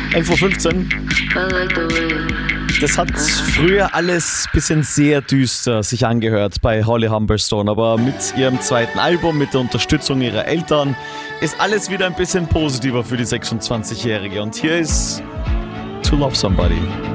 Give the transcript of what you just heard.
11:15 Uhr. Das hat früher alles ein bisschen sehr düster sich angehört bei Holly Humberstone, aber mit ihrem zweiten Album, mit der Unterstützung ihrer Eltern, ist alles wieder ein bisschen positiver für die 26-Jährige. Und hier ist To Love Somebody.